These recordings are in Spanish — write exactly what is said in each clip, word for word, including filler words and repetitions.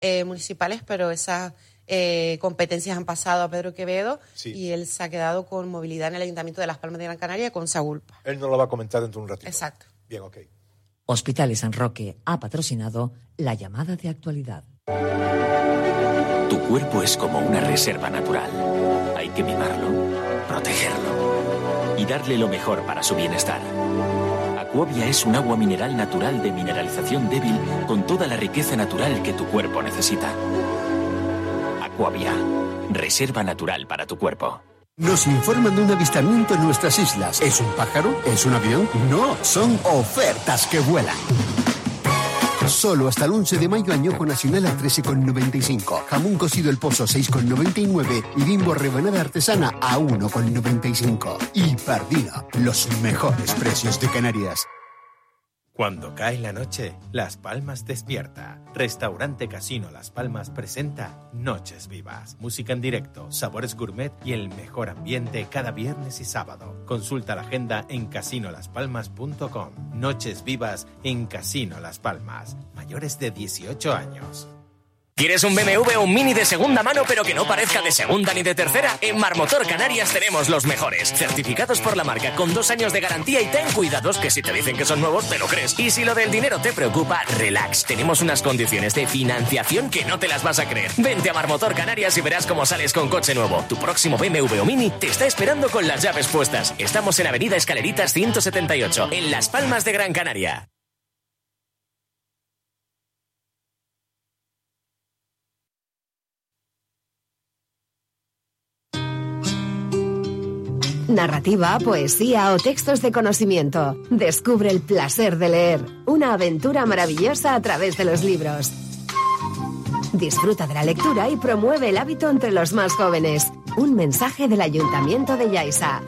eh, municipales, pero esas eh, competencias han pasado a Pedro Quevedo sí. y él se ha quedado con movilidad en el Ayuntamiento de Las Palmas de Gran Canaria con Sagulpa. Él nos lo va a comentar dentro de un ratito. Exacto. Bien, ok. Hospitales San Roque ha patrocinado la llamada de actualidad. Tu cuerpo es como una reserva natural. Hay que mimarlo, protegerlo y darle lo mejor para su bienestar. Aquavia es un agua mineral natural de mineralización débil con toda la riqueza natural que tu cuerpo necesita. Aquavia, reserva natural para tu cuerpo. Nos informan de un avistamiento en nuestras islas. ¿Es un pájaro? ¿Es un avión? No, son ofertas que vuelan. Solo hasta el once de mayo añojo nacional a trece con noventa y cinco. Jamón cocido El Pozo seis con noventa y nueve y Bimbo rebanada artesana a uno con noventa y cinco. Y Pardina, los mejores precios de Canarias. Cuando cae la noche, Las Palmas despierta. Restaurante Casino Las Palmas presenta Noches Vivas. Música en directo, sabores gourmet y el mejor ambiente cada viernes y sábado. Consulta la agenda en casino las palmas punto com. Noches Vivas en Casino Las Palmas. Mayores de dieciocho años. ¿Quieres un B M W o un Mini de segunda mano pero que no parezca de segunda ni de tercera? En Marmotor Canarias tenemos los mejores. Certificados por la marca con dos años de garantía y ten cuidados que si te dicen que son nuevos te lo crees. Y si lo del dinero te preocupa, relax. Tenemos unas condiciones de financiación que no te las vas a creer. Vente a Marmotor Canarias y verás cómo sales con coche nuevo. Tu próximo B M W o Mini te está esperando con las llaves puestas. Estamos en Avenida Escaleritas ciento setenta y ocho, en Las Palmas de Gran Canaria. Narrativa, poesía o textos de conocimiento. Descubre el placer de leer. Una aventura maravillosa a través de los libros. Disfruta de la lectura y promueve el hábito entre los más jóvenes. Un mensaje del Ayuntamiento de Yaiza.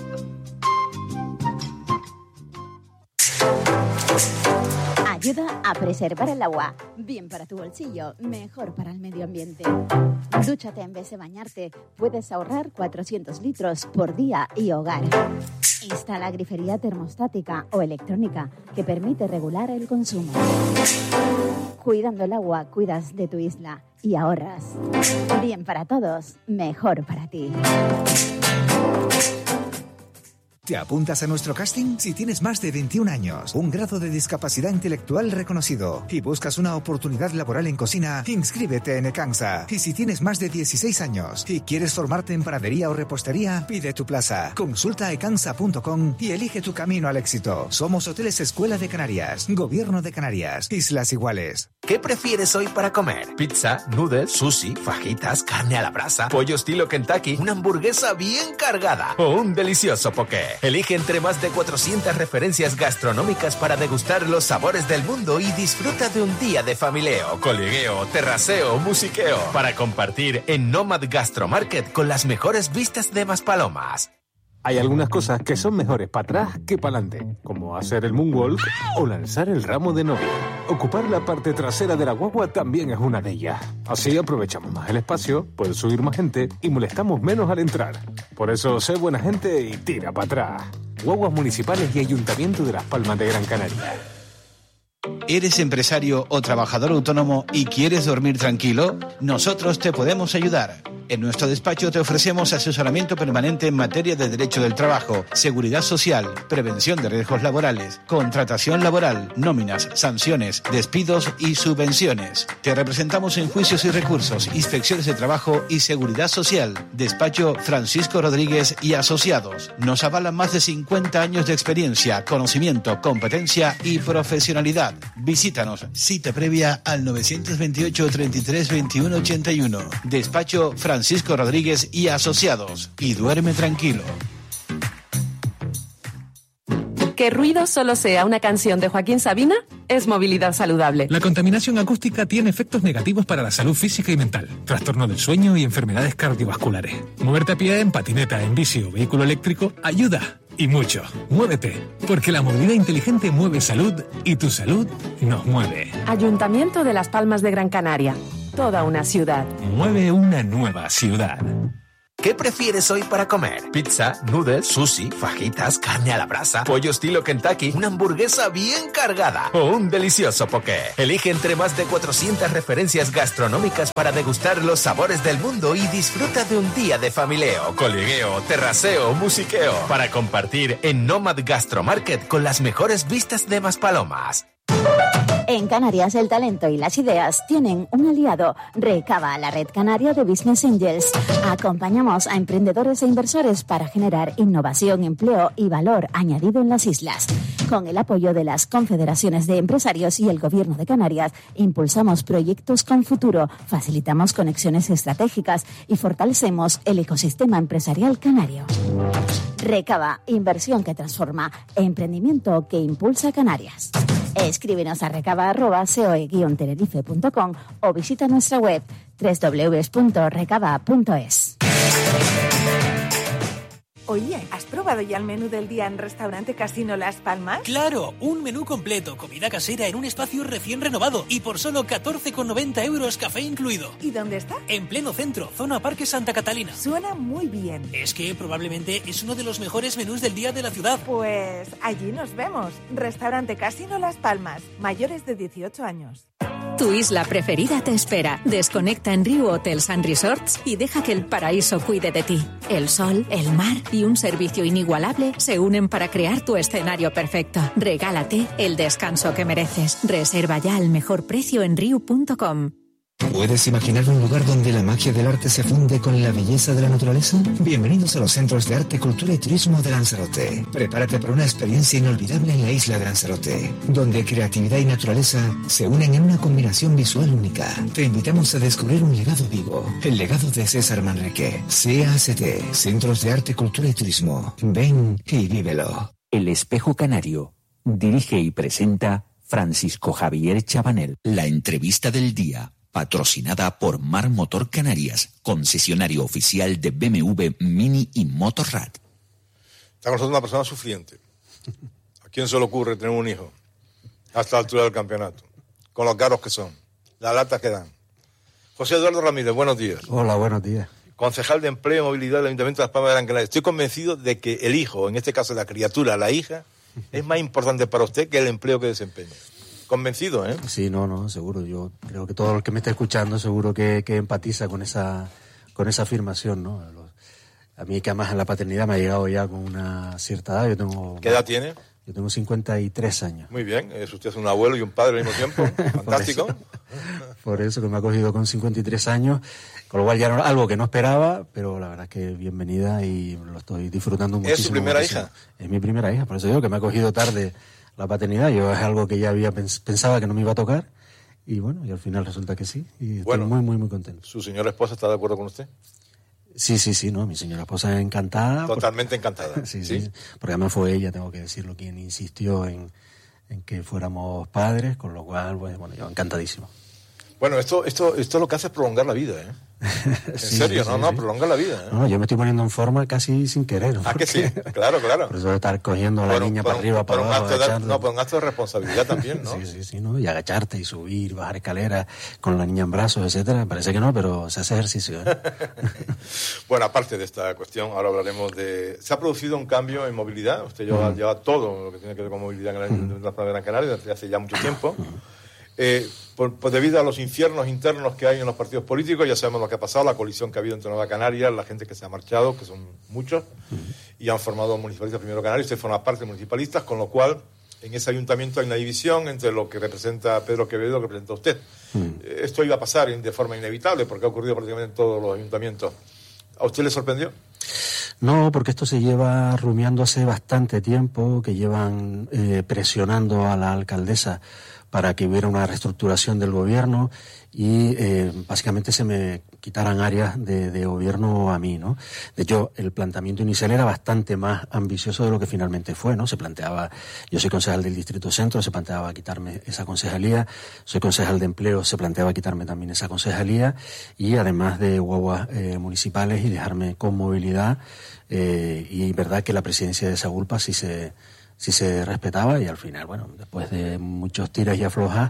Ayuda a preservar el agua. Bien para tu bolsillo, mejor para el medio ambiente. Dúchate en vez de bañarte. Puedes ahorrar cuatrocientos litros por día y hogar. Instala grifería termostática o electrónica que permite regular el consumo. Cuidando el agua, cuidas de tu isla y ahorras. Bien para todos, mejor para ti. ¿Te apuntas a nuestro casting? Si tienes más de veintiún años, un grado de discapacidad intelectual reconocido y buscas una oportunidad laboral en cocina, inscríbete en Ecansa. Y si tienes más de dieciséis años y quieres formarte en panadería o repostería, pide tu plaza. Consulta ecansa punto com y elige tu camino al éxito. Somos Hoteles Escuela de Canarias, Gobierno de Canarias, Islas Iguales. ¿Qué prefieres hoy para comer? ¿Pizza, noodles, sushi, fajitas, carne a la brasa, pollo estilo Kentucky, una hamburguesa bien cargada o un delicioso poké? Elige entre más de cuatrocientas referencias gastronómicas para degustar los sabores del mundo y disfruta de un día de familieo, colegueo, terraceo, musiqueo para compartir en Nomad Gastromarket con las mejores vistas de Maspalomas. Hay algunas cosas que son mejores para atrás que para adelante, como hacer el moonwalk o lanzar el ramo de novia. Ocupar la parte trasera de la guagua también es una de ellas. Así aprovechamos más el espacio, puede subir más gente y molestamos menos al entrar. Por eso, sé buena gente y tira para atrás. Guaguas municipales y Ayuntamiento de Las Palmas de Gran Canaria. ¿Eres empresario o trabajador autónomo y quieres dormir tranquilo? Nosotros te podemos ayudar. En nuestro despacho te ofrecemos asesoramiento permanente en materia de derecho del trabajo, seguridad social, prevención de riesgos laborales, contratación laboral, nóminas, sanciones, despidos y subvenciones. Te representamos en juicios y recursos, inspecciones de trabajo y seguridad social. Despacho Francisco Rodríguez y Asociados. Nos avalan más de cincuenta años de experiencia, conocimiento, competencia y profesionalidad. Visítanos. Cita previa al nueve dos ocho, treinta y tres, veintiuno, ochenta y uno. Despacho Francisco Francisco Rodríguez y Asociados. Y duerme tranquilo. Que Ruido solo sea una canción de Joaquín Sabina es movilidad saludable. La contaminación acústica tiene efectos negativos para la salud física y mental, trastorno del sueño y enfermedades cardiovasculares. Moverte a pie, en patineta, en bici o vehículo eléctrico ayuda. Y mucho. Muévete, porque la movilidad inteligente mueve salud y tu salud nos mueve. Ayuntamiento de Las Palmas de Gran Canaria. Toda una ciudad. Mueve una nueva ciudad. ¿Qué prefieres hoy para comer? Pizza, noodles, sushi, fajitas, carne a la brasa, pollo estilo Kentucky, una hamburguesa bien cargada o un delicioso poké. Elige entre más de cuatrocientas referencias gastronómicas para degustar los sabores del mundo y disfruta de un día de familieo, coligueo, terraceo, musiqueo para compartir en Nomad Gastromarket con las mejores vistas de Maspalomas. En Canarias, el talento y las ideas tienen un aliado. Recava, la red canaria de Business Angels. Acompañamos a emprendedores e inversores para generar innovación, empleo y valor añadido en las islas. Con el apoyo de las confederaciones de empresarios y el Gobierno de Canarias, impulsamos proyectos con futuro, facilitamos conexiones estratégicas y fortalecemos el ecosistema empresarial canario. Recava, inversión que transforma, emprendimiento que impulsa Canarias. Escríbenos a recava arroba coe guion tenerife punto com o visita nuestra web doble u doble u doble u punto recava punto es. Oye, ¿has probado ya el menú del día en Restaurante Casino Las Palmas? ¡Claro! Un menú completo, comida casera en un espacio recién renovado y por solo catorce con noventa euros, café incluido. ¿Y dónde está? En pleno centro, zona Parque Santa Catalina. Suena muy bien. Es que probablemente es uno de los mejores menús del día de la ciudad. Pues allí nos vemos. Restaurante Casino Las Palmas, mayores de dieciocho años. Tu isla preferida te espera. Desconecta en Riu Hotels and Resorts y deja que el paraíso cuide de ti. El sol, el mar y un servicio inigualable se unen para crear tu escenario perfecto. Regálate el descanso que mereces. Reserva ya al mejor precio en riu punto com. ¿Puedes imaginar un lugar donde la magia del arte se funde con la belleza de la naturaleza? Bienvenidos a los Centros de Arte, Cultura y Turismo de Lanzarote. Prepárate para una experiencia inolvidable en la isla de Lanzarote, donde creatividad y naturaleza se unen en una combinación visual única. Te invitamos a descubrir un legado vivo, el legado de César Manrique. C A C T, Centros de Arte, Cultura y Turismo. Ven y vívelo. El Espejo Canario. Dirige y presenta Francisco Javier Chabanel. La entrevista del día. Patrocinada por Mar Motor Canarias, concesionario oficial de B M W, Mini y Motorrad. Está con nosotros una persona sufriente. ¿A quién se le ocurre tener un hijo hasta la altura del campeonato? Con los caros que son, las latas que dan. José Eduardo Ramírez, buenos días. Hola, buenos días. Concejal de Empleo y Movilidad del Ayuntamiento de Las Palmas de Gran Canaria. Estoy convencido de que el hijo, en este caso la criatura, la hija, es más importante para usted que el empleo que desempeña. Convencido, ¿eh? Sí, no, no, seguro. Yo creo que todo el que me está escuchando seguro que, que empatiza con esa con esa afirmación, ¿no? Los, a mí que además en la paternidad me ha llegado ya con una cierta edad. Yo tengo. ¿Qué edad tiene? Yo tengo cincuenta y tres años. Muy bien, es usted un abuelo y un padre al mismo tiempo. Fantástico. Por eso, por eso que me ha cogido con cincuenta y tres años, con lo cual ya era algo que no esperaba, pero la verdad es que bienvenida y lo estoy disfrutando muchísimo. ¿Es su primera muchísimo. hija? Es mi primera hija, por eso digo que me ha cogido tarde la paternidad. Yo es algo que ya había pens- pensaba que no me iba a tocar y bueno, y al final resulta que sí y estoy bueno, muy muy muy contento. ¿Su señora esposa está de acuerdo con usted? Sí, sí, sí, no, mi señora esposa es encantada. Totalmente porque, encantada. sí, sí, sí, porque además fue ella, tengo que decirlo, quien insistió en, en que fuéramos padres, con lo cual, pues, bueno, yo encantadísimo. Bueno, esto, esto, esto lo que hace es prolongar la vida, ¿eh? En sí, serio, sí, no, sí, no, sí. prolonga la vida, ¿eh? No, yo me estoy poniendo en forma casi sin querer. Ah, que sí, claro, claro. Por eso de estar cogiendo a la Por un- niña por para un- arriba, por para un abajo, acto de- agacharte. No, por un acto de responsabilidad también, ¿no? Sí, sí, sí, ¿no? Y agacharte y subir, bajar escaleras con la niña en brazos, etcétera. Parece que no, pero se hace ejercicio, ¿eh? Bueno, aparte de esta cuestión, ahora hablaremos de... ¿Se ha producido un cambio en movilidad? Usted lleva, Mm. lleva todo lo que tiene que ver con movilidad en la, en la Palmas de Gran Canaria desde hace ya mucho tiempo. Eh, por, por debido a los infiernos internos que hay en los partidos políticos, ya sabemos lo que ha pasado, la colisión que ha habido entre Nueva Canarias, la gente que se ha marchado, que son muchos, y han formado municipalistas primero Canarias, usted forma parte de municipalistas, con lo cual en ese ayuntamiento hay una división entre lo que representa Pedro Quevedo y lo que representa usted. Eh, Esto iba a pasar de forma inevitable, porque ha ocurrido prácticamente en todos los ayuntamientos. ¿A usted le sorprendió? No, porque esto se lleva rumiando hace bastante tiempo, que llevan eh, presionando a la alcaldesa para que hubiera una reestructuración del gobierno y eh, básicamente se me quitaran áreas de, de gobierno a mí, ¿no? De hecho, el planteamiento inicial era bastante más ambicioso de lo que finalmente fue, ¿no? Se planteaba, yo soy concejal del Distrito Centro, se planteaba quitarme esa concejalía, soy concejal de Empleo, se planteaba quitarme también esa concejalía y además de guaguas eh, municipales y dejarme con movilidad eh, y verdad que la presidencia de Sagulpa sí se... si se respetaba, y al final, bueno, después de muchos tiras y aflojas,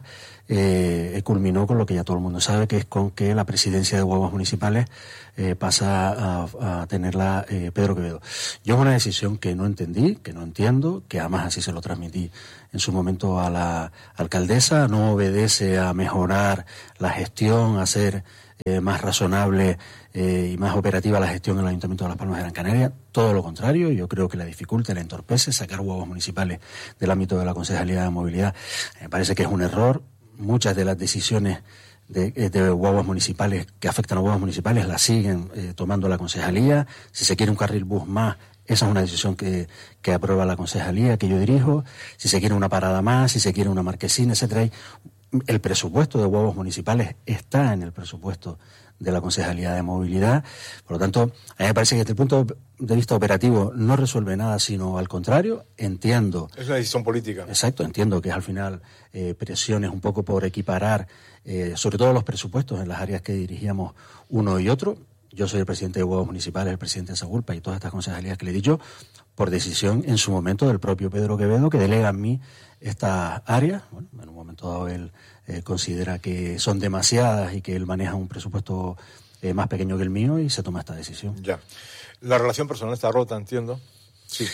eh, culminó con lo que ya todo el mundo sabe, que es con que la presidencia de Guaguas Municipales eh, pasa a, a tenerla eh, Pedro Quevedo. Yo es una decisión que no entendí, que no entiendo, que además así se lo transmití en su momento a la alcaldesa. No obedece a mejorar la gestión, a hacer eh, más razonable eh, y más operativa la gestión en el Ayuntamiento de Las Palmas de Gran Canaria. Todo lo contrario, yo creo que la dificulta, la entorpece. Sacar Guaguas Municipales del ámbito de la Concejalía de Movilidad me parece que es un error. Muchas de las decisiones de, de guaguas municipales que afectan a guaguas municipales las siguen eh, tomando la concejalía. Si se quiere un carril bus más, esa es una decisión que, que aprueba la concejalía que yo dirijo. Si se quiere una parada más, si se quiere una marquesina, etcétera. El presupuesto de guaguas municipales está en el presupuesto de la Concejalía de Movilidad. Por lo tanto, a mí me parece que desde el punto de vista operativo no resuelve nada, sino al contrario. Entiendo... Es una decisión política. Exacto, entiendo que es al final eh, presiones un poco por equiparar, eh, sobre todo los presupuestos en las áreas que dirigíamos uno y otro. Yo soy el presidente de Guaguas Municipales, el presidente de Sagurpa y todas estas concejalías que le he dicho, por decisión en su momento del propio Pedro Quevedo, que delega a mí estas áreas. Bueno, en un momento dado él eh, considera que son demasiadas y que él maneja un presupuesto eh, más pequeño que el mío y se toma esta decisión. Ya. La relación personal está rota, entiendo. Sí.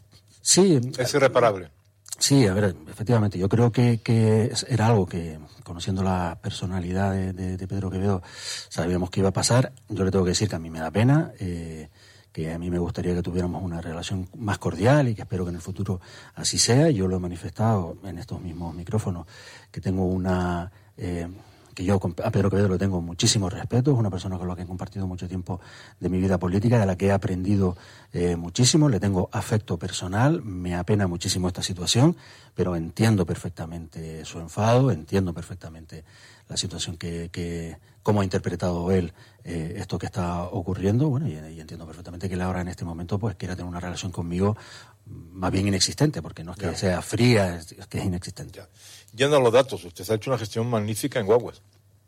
Sí. Es irreparable. Sí, a ver, efectivamente, yo creo que, que era algo que, conociendo la personalidad de, de, de Pedro Quevedo, sabíamos que iba a pasar. Yo le tengo que decir que a mí me da pena, eh, que a mí me gustaría que tuviéramos una relación más cordial y que espero que en el futuro así sea. Yo lo he manifestado en estos mismos micrófonos, que tengo una... Eh, que yo a Pedro Quevedo le tengo muchísimo respeto, es una persona con la que he compartido mucho tiempo de mi vida política, de la que he aprendido eh, muchísimo, le tengo afecto personal, me apena muchísimo esta situación, pero entiendo perfectamente su enfado, entiendo perfectamente la situación que, que cómo ha interpretado él eh, esto que está ocurriendo, bueno, y, y entiendo perfectamente que él ahora en este momento pues quiera tener una relación conmigo más bien inexistente, porque no es que ya. sea fría, es, es que es inexistente. Ya. Yendo a los datos, usted ha hecho una gestión magnífica en Guaguas.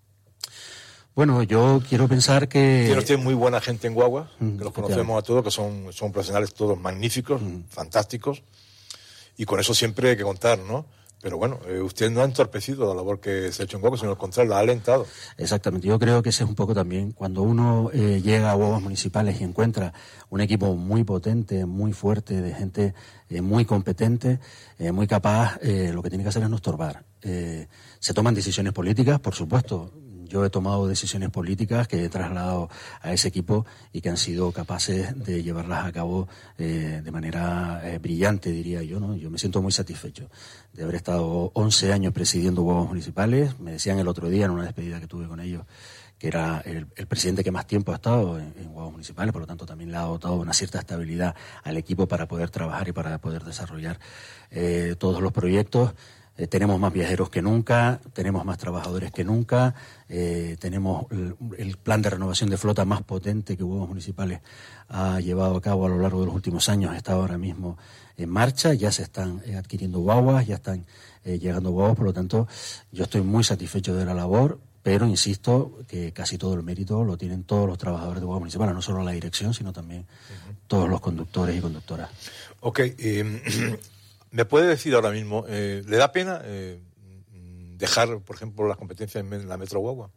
Bueno, yo quiero pensar que... Tiene usted muy buena gente en Guaguas, mm, que los conocemos a todos, que son, son profesionales todos magníficos, mm. fantásticos, y con eso siempre hay que contar, ¿no? Pero bueno, eh, usted no ha entorpecido la labor que se ha hecho en Guaguas, sino al contrario, la ha alentado. Exactamente, yo creo que ese es un poco también, cuando uno eh, llega a Guaguas Municipales y encuentra un equipo muy potente, muy fuerte, de gente eh, muy competente, eh, muy capaz, eh, lo que tiene que hacer es no estorbar. Eh, se toman decisiones políticas, por supuesto. Yo he tomado decisiones políticas que he trasladado a ese equipo y que han sido capaces de llevarlas a cabo eh, de manera eh, brillante, diría yo, ¿no? Yo me siento muy satisfecho de haber estado once años presidiendo Guaguas Municipales. Me decían el otro día en una despedida que tuve con ellos que era el, el presidente que más tiempo ha estado en, en Guaguas Municipales, por lo tanto también le ha dotado una cierta estabilidad al equipo para poder trabajar y para poder desarrollar eh, todos los proyectos. Eh, tenemos más viajeros que nunca, tenemos más trabajadores que nunca, eh, tenemos el, el plan de renovación de flota más potente que Guaguas Municipales ha llevado a cabo a lo largo de los últimos años, está ahora mismo en marcha, ya se están eh, adquiriendo guaguas, ya están eh, llegando guaguas, por lo tanto yo estoy muy satisfecho de la labor, pero insisto que casi todo el mérito lo tienen todos los trabajadores de Guaguas Municipales, no solo la dirección, sino también uh-huh. todos los conductores y conductoras. Ok, eh... ¿me puede decir ahora mismo, eh, ¿le da pena eh, dejar, por ejemplo, las competencias en la Metro Guagua?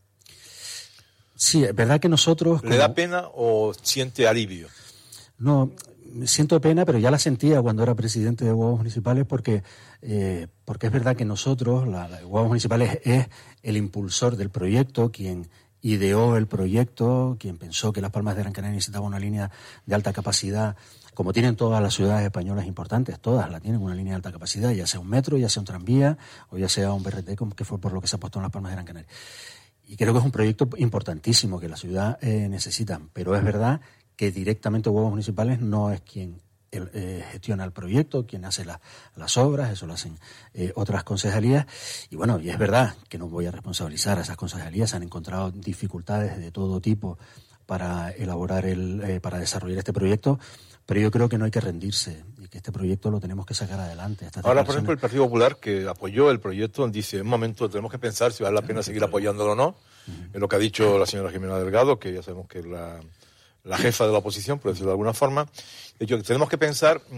Sí, es verdad que nosotros... ¿Le como... da pena o siente alivio? No, siento pena, pero ya la sentía cuando era presidente de Guaguas Municipales porque, eh, porque es verdad que nosotros, la, la Guaguas Municipales es el impulsor del proyecto, quien ideó el proyecto, quien pensó que Las Palmas de Gran Canaria necesitaba una línea de alta capacidad, como tienen todas las ciudades españolas importantes, todas la tienen, una línea de alta capacidad, ya sea un metro, ya sea un tranvía, o ya sea un B R T, que fue por lo que se apostó en Las Palmas de Gran Canaria. Y creo que es un proyecto importantísimo que la ciudad eh, necesita, pero es verdad que directamente Guaguas Municipales no es quien el, eh, gestiona el proyecto, quien hace la, las obras, eso lo hacen eh, otras concejalías. Y bueno, y es verdad que no voy a responsabilizar a esas concejalías, han encontrado dificultades de todo tipo para elaborar, el, eh, para desarrollar este proyecto, pero yo creo que no hay que rendirse y que este proyecto lo tenemos que sacar adelante. Estas Ahora, por ejemplo, el Partido Popular, que apoyó el proyecto, dice, un momento, tenemos que pensar si vale la pena seguir apoyándolo o no. Uh-huh. Es lo que ha dicho la señora Jimena Delgado, que ya sabemos que es la, la jefa de la oposición, por decirlo de alguna forma. De hecho, tenemos que pensar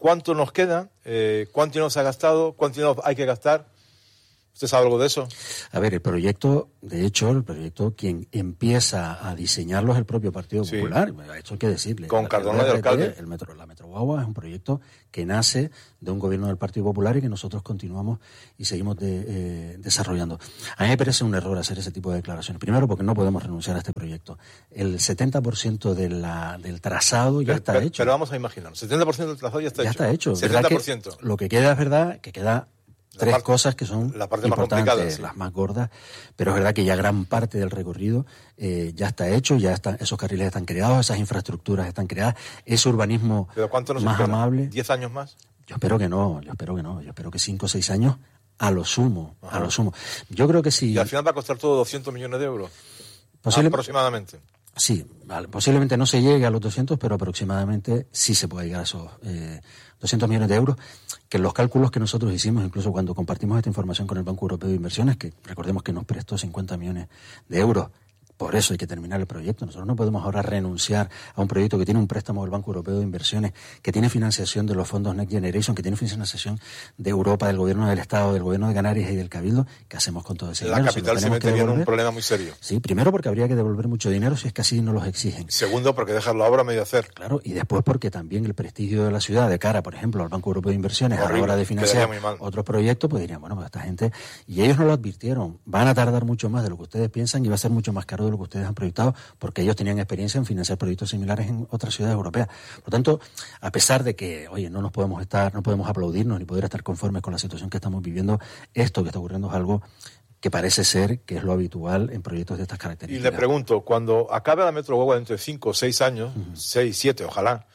¿cuánto nos queda? Eh, ¿Cuánto nos ha gastado? ¿Cuánto nos hay que gastar? ¿Usted sabe algo de eso? A ver, el proyecto, de hecho, el proyecto, quien empieza a diseñarlo es el propio Partido Sí. Popular. Esto hay que decirle. Con La- Cardona el de alcalde. El metro, la Metro Guagua es un proyecto que nace de un gobierno del Partido Popular y que nosotros continuamos y seguimos de, eh, desarrollando. A mí me parece un error hacer ese tipo de declaraciones. Primero, porque no podemos renunciar a este proyecto. El setenta por ciento de la, del trazado ya Pero, está pero- hecho. pero vamos a imaginar, setenta por ciento del trazado ya está ya hecho. está hecho. setenta ¿Verdad por que ciento. lo que queda es verdad que queda tres parte- cosas que son la parte más importantes, complicada, sí. las más gordas, pero es verdad que ya gran parte del recorrido eh, ya está hecho, ya están, esos carriles están creados, esas infraestructuras están creadas, ese urbanismo ¿Pero cuánto nos más espera? amable. ¿Diez años más? Yo espero que no, yo espero que no, yo espero que cinco o seis años a lo sumo, Ajá. a lo sumo. Yo creo que si Y al final va a costar todo doscientos millones de euros. Posible- Aproximadamente. Sí, vale, posiblemente no se llegue a los doscientos, pero aproximadamente sí se puede llegar a esos eh, doscientos millones de euros, que los cálculos que nosotros hicimos, incluso cuando compartimos esta información con el Banco Europeo de Inversiones, que recordemos que nos prestó cincuenta millones de euros, por eso hay que terminar el proyecto. Nosotros no podemos ahora renunciar a un proyecto que tiene un préstamo del Banco Europeo de Inversiones, que tiene financiación de los fondos Next Generation, que tiene financiación de Europa, del Gobierno del Estado, del Gobierno de Canarias y del Cabildo. ¿Qué hacemos con todo ese En la dinero? ¿Se lo capital se tenemos que metería en un devolver? problema muy serio. Sí, primero porque habría que devolver mucho dinero si es que así nos los exigen. Segundo, porque dejar la obra a medio hacer. Claro, y después porque también el prestigio de la ciudad de cara, por ejemplo, al Banco Europeo de Inversiones, a la Horrible, hora de financiar quedaría muy mal. otros proyectos, pues dirían, bueno, pues esta gente, y ellos no lo advirtieron, van a tardar mucho más de lo que ustedes piensan y va a ser mucho más caro de lo que ustedes han proyectado, porque ellos tenían experiencia en financiar proyectos similares en otras ciudades europeas. Por lo tanto, a pesar de que, oye, no nos podemos estar, no podemos aplaudirnos ni poder estar conformes con la situación que estamos viviendo, esto que está ocurriendo es algo que parece ser que es lo habitual en proyectos de estas Y características. le pregunto, cuando acabe la Metro Guagua dentro de cinco o seis años, seis, siete, ojalá,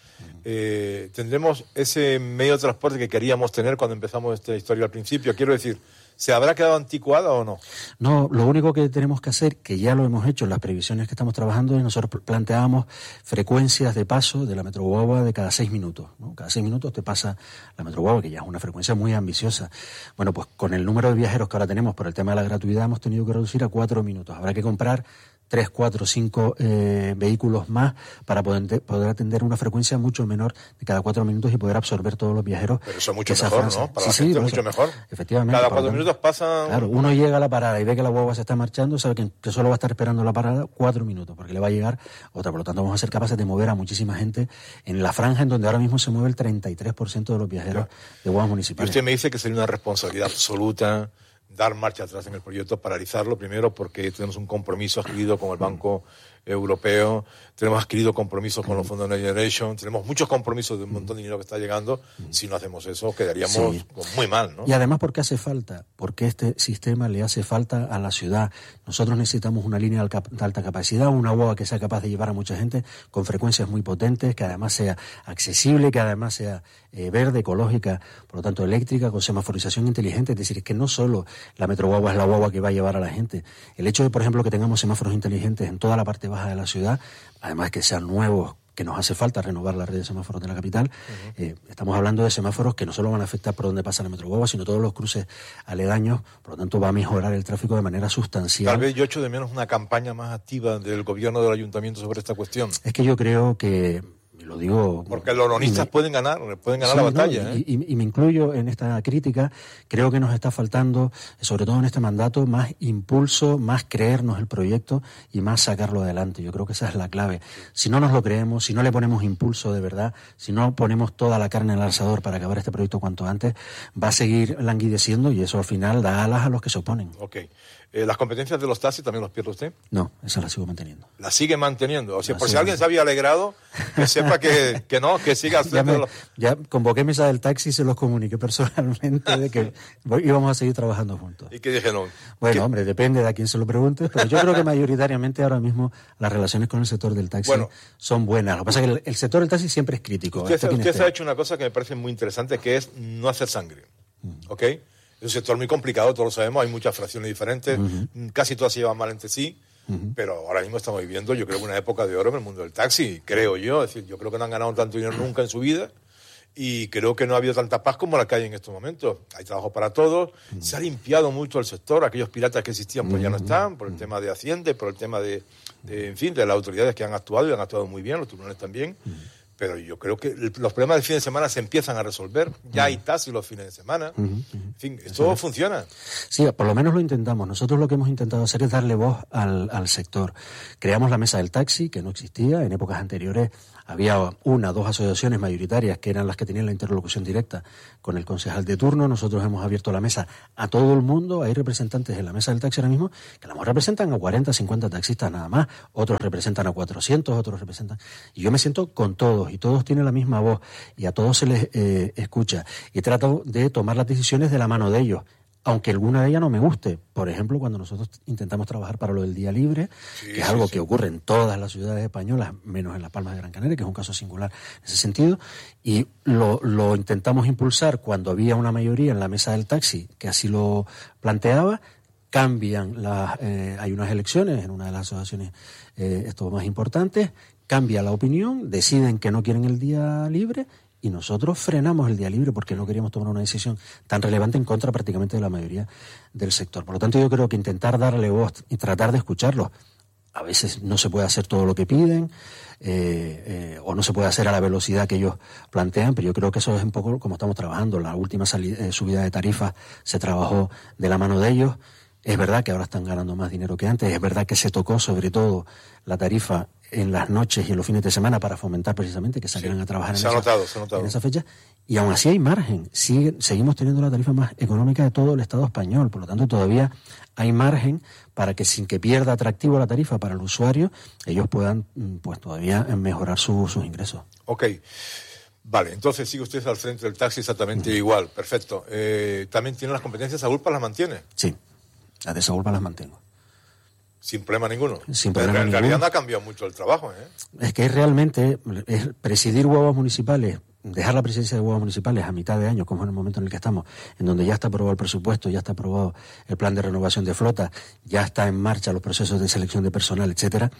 eh, ¿tendremos ese medio de transporte que queríamos tener cuando empezamos esta historia al principio? Quiero decir, ¿se habrá quedado anticuada o no? No, lo único que tenemos que hacer, que ya lo hemos hecho en las previsiones que estamos trabajando, es nosotros planteábamos frecuencias de paso de la Metro Guagua de cada seis minutos, ¿no? Cada seis minutos te pasa la Metro Guagua, que ya es una frecuencia muy ambiciosa. Bueno, pues con el número de viajeros que ahora tenemos por el tema de la gratuidad hemos tenido que reducir a cuatro minutos. Habrá que comprar tres, cuatro, cinco eh, vehículos más para poder, poder atender una frecuencia mucho menor de cada cuatro minutos y poder absorber todos los viajeros. Pero eso es mucho que esa mejor, franja- ¿no? Para Sí, la sí, gente por es mucho eso. mejor. Efectivamente. Cada por cuatro lo tanto, minutos pasan... Claro, uno llega a la parada y ve que la guagua se está marchando, sabe que, que solo va a estar esperando la parada cuatro minutos, porque le va a llegar otra. Por lo tanto, vamos a ser capaces de mover a muchísima gente en la franja en donde ahora mismo se mueve el treinta y tres por ciento de los viajeros de guaguas Y municipales. usted me dice que sería una responsabilidad absoluta dar marcha atrás en el proyecto, paralizarlo, primero porque tenemos un compromiso adquirido con el Banco Europeo, tenemos adquirido compromisos con los fondos Next Generation, tenemos muchos compromisos de un montón de dinero que está llegando. Si no hacemos eso, quedaríamos Sí. muy mal, ¿no? Y además porque hace falta, porque este sistema le hace falta a la ciudad. Nosotros necesitamos una línea de alca- de alta capacidad, una guagua que sea capaz de llevar a mucha gente con frecuencias muy potentes, que además sea accesible, que además sea eh, verde, ecológica, por lo tanto eléctrica, con semaforización inteligente. Es decir, es que no solo la Metro Guagua es la guagua que va a llevar a la gente. El hecho de, por ejemplo, que tengamos semáforos inteligentes en toda la parte baja de la ciudad, además que sean nuevos, que nos hace falta renovar la red de semáforos de la capital. Eh, estamos hablando de semáforos que no solo van a afectar por donde pasa la Metro Guagua, sino todos los cruces aledaños, por lo tanto va a mejorar el tráfico de manera sustancial. Tal vez yo echo de menos una campaña más activa del gobierno del ayuntamiento sobre esta cuestión. Es que yo creo que, lo digo... Porque los oronistas me- pueden ganar, pueden ganar Sí, la no, batalla. y, ¿eh? y- y me incluyo en esta crítica. Creo que nos está faltando, sobre todo en este mandato, más impulso, más creernos el proyecto y más sacarlo adelante. Yo creo que esa es la clave. Si no nos lo creemos, si no le ponemos impulso de verdad, si no ponemos toda la carne en el asador para acabar este proyecto cuanto antes, va a seguir languideciendo y eso al final da alas a los que se oponen. Ok. Eh, ¿Las competencias de los taxis también los pierde usted? No, esa la sigo manteniendo. La sigue manteniendo. O sea, La por si sigo alguien se había alegrado, que sepa que, que no, que siga Ya, haciendo... me- ya convoqué mesa del taxi y se los comuniqué personalmente de que voy- íbamos a seguir trabajando juntos. Y que dije, no. Bueno, hombre, depende de a quién se lo preguntes, pero yo creo que mayoritariamente ahora mismo las relaciones con el sector del taxi Bueno. son buenas. Lo que pasa es que el, el sector del taxi siempre es crítico. Usted, Esto se- quien usted esté. se ha hecho una cosa que me parece muy interesante, que es no hacer sangre. ¿Ok? Es un sector muy complicado, todos lo sabemos, hay muchas fracciones diferentes, casi todas se llevan mal entre sí, pero ahora mismo estamos viviendo, yo creo que una época de oro en el mundo del taxi, creo yo. Es decir, yo creo que no han ganado tanto dinero nunca en su vida y creo que no ha habido tanta paz como la que hay en estos momentos. Hay trabajo para todos, se ha limpiado mucho el sector, aquellos piratas que existían pues ya no están, por el tema de Hacienda, por el tema de, de, en fin, de las autoridades que han actuado y han actuado muy bien, los tribunales también. pero yo creo que el, los problemas del fin de semana se empiezan a resolver. Ya uh-huh. hay taxis los fines de semana. Uh-huh. En fin, esto funciona. Sí, por lo menos lo intentamos. Nosotros lo que hemos intentado hacer es darle voz al, al sector. Creamos la mesa del taxi, que no existía. En épocas anteriores había una, dos asociaciones mayoritarias que eran las que tenían la interlocución directa con el concejal de turno. Nosotros hemos abierto la mesa a todo el mundo. Hay representantes en la mesa del taxi ahora mismo que a lo mejor representan a cuarenta, cincuenta taxistas nada más. Otros representan a cuatrocientos, otros representan... Y yo me siento con todos, y todos tienen la misma voz, y a todos se les eh, escucha. Y trato de tomar las decisiones de la mano de ellos, aunque alguna de ellas no me guste. Por ejemplo, cuando nosotros intentamos trabajar para lo del día libre, sí, que es algo sí, que sí. ocurre en todas las ciudades españolas, menos en Las Palmas de Gran Canaria, que es un caso singular en ese sentido, y lo, lo intentamos impulsar cuando había una mayoría en la mesa del taxi que así lo planteaba. Cambian las, eh, hay unas elecciones en una de las asociaciones eh, esto más importantes, cambia la opinión, deciden que no quieren el día libre, y nosotros frenamos el día libre porque no queríamos tomar una decisión tan relevante en contra prácticamente de la mayoría del sector. Por lo tanto, yo creo que intentar darle voz y tratar de escucharlos, a veces no se puede hacer todo lo que piden, eh, eh, o no se puede hacer a la velocidad que ellos plantean, pero yo creo que eso es un poco como estamos trabajando. La última salida, eh, subida de tarifas se trabajó de la mano de ellos. Es verdad que ahora están ganando más dinero que antes, es verdad que se tocó sobre todo la tarifa en las noches y en los fines de semana para fomentar precisamente que salieran sí, a trabajar en, se ha esa, notado, se ha notado. en esa fecha, y aún así hay margen. Sigue, seguimos teniendo la tarifa más económica de todo el Estado español, por lo tanto todavía hay margen para que, sin que pierda atractivo la tarifa para el usuario, ellos puedan pues todavía mejorar su, sus ingresos. Ok. Vale, entonces sigue usted al frente del taxi exactamente igual, perfecto. Eh, ¿También tiene las competencias Sagulpa, las mantiene? Sí, las de Sagulpa las mantengo. Sin problema ninguno. Sin problema Pero en ninguno. realidad no ha cambiado mucho el trabajo, ¿eh? Es que realmente es presidir guaguas municipales, dejar la presidencia de guaguas municipales a mitad de año, como en el momento en el que estamos, en donde ya está aprobado el presupuesto, ya está aprobado el plan de renovación de flota, ya está en marcha los procesos de selección de personal, etcétera.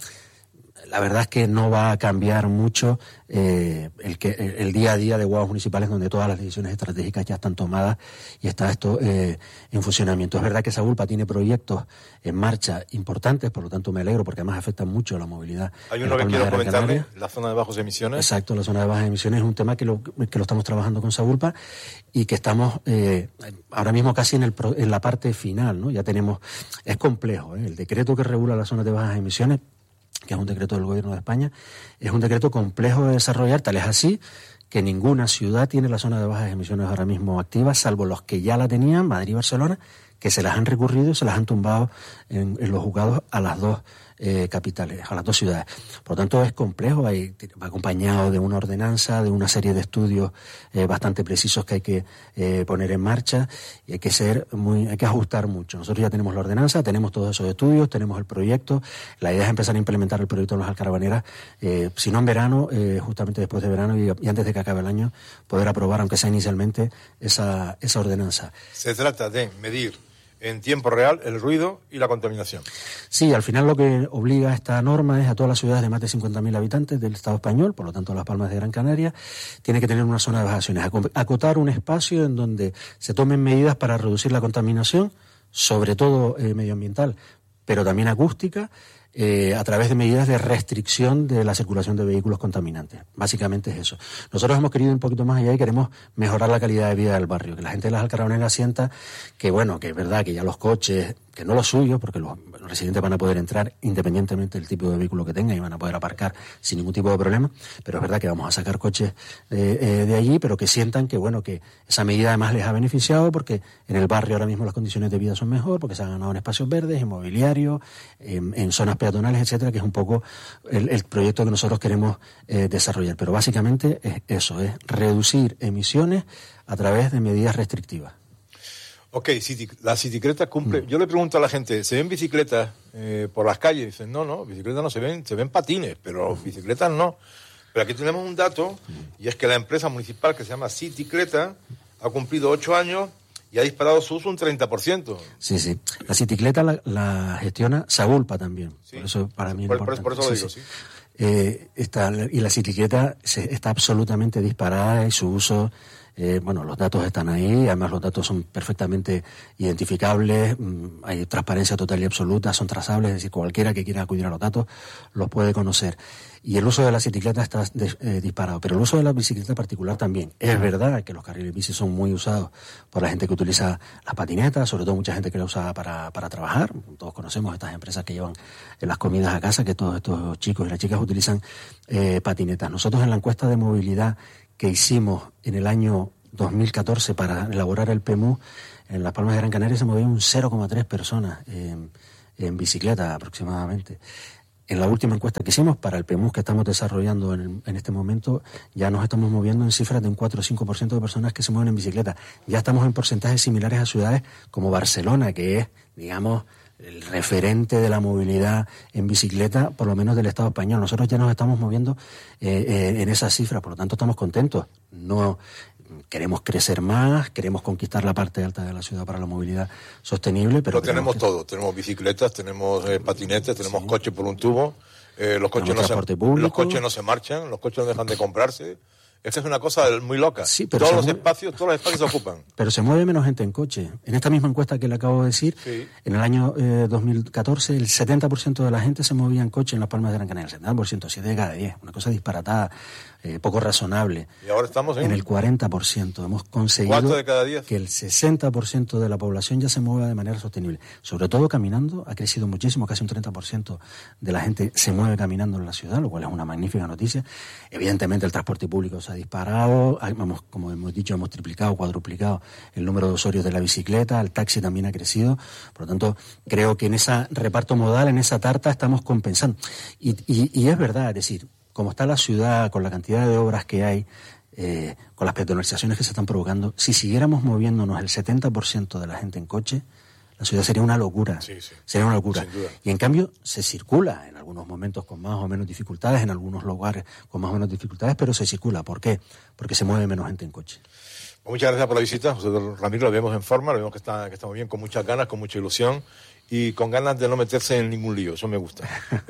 La verdad es que no va a cambiar mucho eh, el, que, el día a día de guaguas municipales, donde todas las decisiones estratégicas ya están tomadas y está esto eh, en funcionamiento. Es verdad que Sagulpa tiene proyectos en marcha importantes, por lo tanto me alegro porque además afectan mucho a la movilidad. Hay uno que quiero comentarle, la zona de bajas emisiones. Exacto, la zona de bajas emisiones es un tema que lo, que lo estamos trabajando con Sagulpa y que estamos eh, ahora mismo casi en, el, en la parte final, ¿no? Ya tenemos, es complejo, ¿eh? El decreto que regula las zonas de bajas emisiones, que es un decreto del Gobierno de España, es un decreto complejo de desarrollar, tal es así que ninguna ciudad tiene la zona de bajas emisiones ahora mismo activa, salvo los que ya la tenían, Madrid y Barcelona, que se las han recurrido y se las han tumbado en, en los juzgados a las dos eh, capitales, a las dos ciudades. Por lo tanto, es complejo, hay, va acompañado de una ordenanza, de una serie de estudios eh, bastante precisos que hay que eh, poner en marcha y hay que ser muy, hay que ajustar mucho. Nosotros ya tenemos la ordenanza, tenemos todos esos estudios, tenemos el proyecto. La idea es empezar a implementar el proyecto en las Alcarabaneras, eh, si no en verano, eh, justamente después de verano y, y antes de que acabe el año, poder aprobar, aunque sea inicialmente, esa, esa ordenanza. Se trata de medir en tiempo real el ruido y la contaminación. Sí, al final lo que obliga esta norma es a todas las ciudades de más de cincuenta mil habitantes del Estado español, por lo tanto Las Palmas de Gran Canaria, tiene que tener una zona de bajaciones, acotar un espacio en donde se tomen medidas para reducir la contaminación, sobre todo eh, medioambiental, pero también acústica, Eh, a través de medidas de restricción de la circulación de vehículos contaminantes. Básicamente es eso. Nosotros hemos querido ir un poquito más allá y queremos mejorar la calidad de vida del barrio, que la gente de las Alcarabaneras sienta que, bueno, que es verdad que ya los coches, que no los suyos, porque los, los residentes van a poder entrar independientemente del tipo de vehículo que tengan y van a poder aparcar sin ningún tipo de problema, pero es verdad que vamos a sacar coches de, eh, de allí, pero que sientan que, bueno, que esa medida además les ha beneficiado porque en el barrio ahora mismo las condiciones de vida son mejor, porque se han ganado en espacios verdes, en mobiliario, en, en zonas peatonales, etcétera, que es un poco el, el proyecto que nosotros queremos eh, desarrollar. Pero básicamente es eso, es reducir emisiones a través de medidas restrictivas. Ok, city, la bicicleta cumple. Mm. Yo le pregunto a la gente, ¿se ven bicicletas eh, por las calles? Dicen, no, no, bicicletas no se ven, se ven patines, pero bicicletas no. Pero aquí tenemos un dato, y es que la empresa municipal que se llama Cicicleta ha cumplido ocho años y ha disparado su uso un treinta por ciento. Sí, sí. La bicicleta la, la gestiona Sagulpa también. Sí. Por eso para mí es por, importante. Por, por eso lo digo, sí. sí. Eh, está, y la bicicleta se, está absolutamente disparada y su uso Eh, bueno, los datos están ahí, además los datos son perfectamente identificables, mmm, hay transparencia total y absoluta, son trazables, es decir, cualquiera que quiera acudir a los datos los puede conocer. Y el uso de las bicicletas está de, eh, disparado, pero el uso de la bicicleta particular también. Es verdad que los carriles bici son muy usados por la gente que utiliza las patinetas, sobre todo mucha gente que la usa para, para trabajar. Todos conocemos estas empresas que llevan eh, las comidas a casa, que todos estos chicos y las chicas utilizan eh, patinetas. Nosotros en la encuesta de movilidad que hicimos en el año dos mil catorce para elaborar el P M U, en Las Palmas de Gran Canaria se movían un cero coma tres personas en, en bicicleta aproximadamente. En la última encuesta que hicimos para el P M U que estamos desarrollando en, en este momento, ya nos estamos moviendo en cifras de un cuatro o cinco por ciento de personas que se mueven en bicicleta. Ya estamos en porcentajes similares a ciudades como Barcelona, que es, digamos, el referente de la movilidad en bicicleta, por lo menos del Estado español. Nosotros ya nos estamos moviendo eh, eh, en esas cifras, por lo tanto estamos contentos. No queremos crecer más, queremos conquistar la parte alta de la ciudad para la movilidad sostenible, pero... Lo tenemos que... todo, tenemos bicicletas, tenemos eh, patinetes, tenemos sí. coches por un tubo, eh, los, coches no se, los coches no se marchan, los coches no dejan de comprarse. Esta es una cosa muy loca. Sí, pero todos los mueve... espacios, todos los espacios se ocupan. Pero se mueve menos gente en coche. En esta misma encuesta que le acabo de decir, sí. en el año eh, dos mil catorce, el setenta por ciento de la gente se movía en coche en Las Palmas de Gran Canaria. El setenta por ciento, siete de cada diez. Una cosa disparatada, eh, poco razonable. Y ahora estamos en... En el cuarenta por ciento. Hemos conseguido ¿Cuánto de cada diez? Que el sesenta por ciento de la población ya se mueva de manera sostenible. Sobre todo caminando, ha crecido muchísimo, casi un treinta por ciento de la gente se mueve caminando en la ciudad, lo cual es una magnífica noticia. Evidentemente el transporte público se ha disparado. Hemos, como hemos dicho, hemos triplicado, cuadruplicado el número de usuarios de la bicicleta, el taxi también ha crecido, por lo tanto, creo que en ese reparto modal, en esa tarta, estamos compensando. Y, y, y es verdad, es decir, como está la ciudad, con la cantidad de obras que hay, eh, con las peatonalizaciones que se están provocando, si siguiéramos moviéndonos el setenta por ciento de la gente en coche, la ciudad sería una locura, sí, sí. sería una locura. Y en cambio se circula en algunos momentos con más o menos dificultades, en algunos lugares con más o menos dificultades, pero se circula. ¿Por qué? Porque se mueve menos gente en coche. Muchas gracias por la visita, José Ramiro, lo vemos en forma, lo vemos que está, que está muy bien, con muchas ganas, con mucha ilusión y con ganas de no meterse en ningún lío, eso me gusta.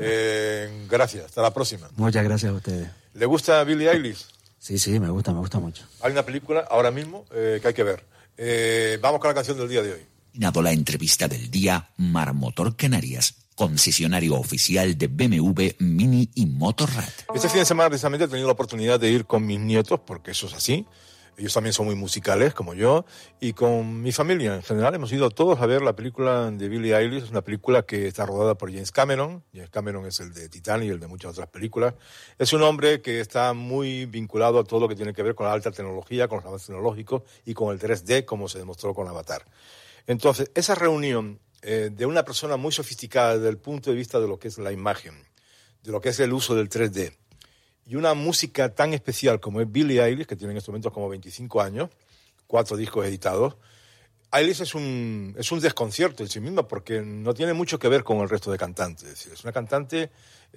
eh, gracias, hasta la próxima. Muchas gracias a ustedes. ¿Le gusta Billie Eilish? Sí, sí, me gusta, me gusta mucho. Hay una película ahora mismo eh, que hay que ver. Eh, vamos con la canción del día de hoy. Terminado la entrevista del día, Marmotor Canarias, concesionario oficial de B M W, Mini y Motorrad. Este fin de semana precisamente he tenido la oportunidad de ir con mis nietos, porque eso es así. Ellos también son muy musicales, como yo, y con mi familia en general. Hemos ido todos a ver la película de Billie Eilish. Es una película que está rodada por James Cameron. James Cameron es el de Titanic y el de muchas otras películas. Es un hombre que está muy vinculado a todo lo que tiene que ver con la alta tecnología, con los avances tecnológicos y con el tres D, como se demostró con Avatar. Entonces, esa reunión eh, de una persona muy sofisticada desde el punto de vista de lo que es la imagen, de lo que es el uso del tres D, y una música tan especial como es Billie Eilish, que tiene en estos momentos como veinticinco años, cuatro discos editados. Eilish es un, es un desconcierto en sí misma porque no tiene mucho que ver con el resto de cantantes. Es decir, es una cantante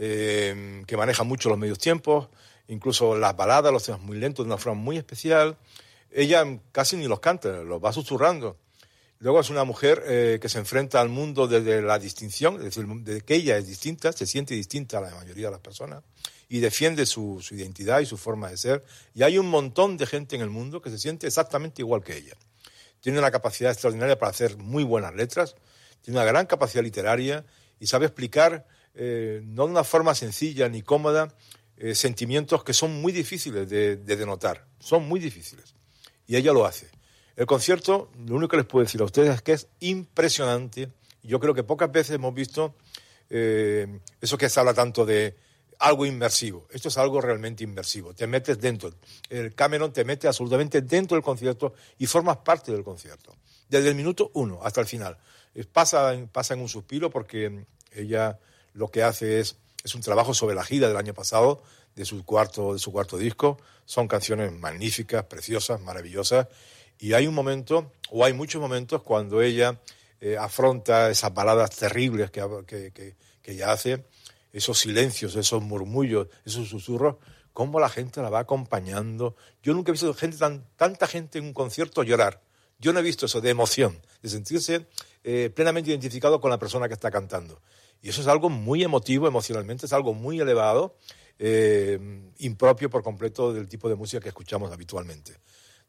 eh, que maneja mucho los medios tiempos, incluso las baladas, los temas muy lentos, de una forma muy especial. Ella casi ni los canta, los va susurrando. Luego es una mujer eh, que se enfrenta al mundo desde la distinción, es decir, desde que ella es distinta, se siente distinta a la mayoría de las personas y defiende su, su identidad y su forma de ser. Y hay un montón de gente en el mundo que se siente exactamente igual que ella. Tiene una capacidad extraordinaria para hacer muy buenas letras, tiene una gran capacidad literaria y sabe explicar, eh, no de una forma sencilla ni cómoda, eh, sentimientos que son muy difíciles de, de denotar, son muy difíciles. Y ella lo hace. El concierto, lo único que les puedo decir a ustedes es que es impresionante. Yo creo que pocas veces hemos visto eh, eso que se habla tanto de algo inmersivo. Esto es algo realmente inmersivo. Te metes dentro. El Cameron te mete absolutamente dentro del concierto y formas parte del concierto. Desde el minuto uno hasta el final. Pasa, pasa en un suspiro porque ella lo que hace es, es un trabajo sobre la gira del año pasado de su cuarto, de su cuarto disco. Son canciones magníficas, preciosas, maravillosas. Y hay un momento, o hay muchos momentos, cuando ella eh, afronta esas baladas terribles que, que, que, que ella hace, esos silencios, esos murmullos, esos susurros, cómo la gente la va acompañando. Yo nunca he visto gente tan, tanta gente en un concierto llorar. Yo no he visto eso de emoción, de sentirse eh, plenamente identificado con la persona que está cantando. Y eso es algo muy emotivo emocionalmente, es algo muy elevado, eh, impropio por completo del tipo de música que escuchamos habitualmente.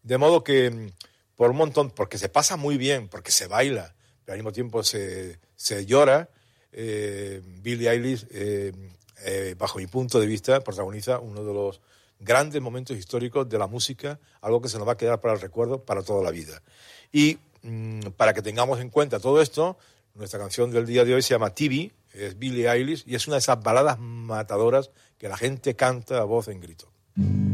De modo que, por un montón, porque se pasa muy bien, porque se baila, pero al mismo tiempo se, se llora, eh, Billie Eilish, eh, eh, bajo mi punto de vista, protagoniza uno de los grandes momentos históricos de la música, algo que se nos va a quedar para el recuerdo para toda la vida. Y mmm, para que tengamos en cuenta todo esto, nuestra canción del día de hoy se llama T V, es Billie Eilish, y es una de esas baladas matadoras que la gente canta a voz en grito.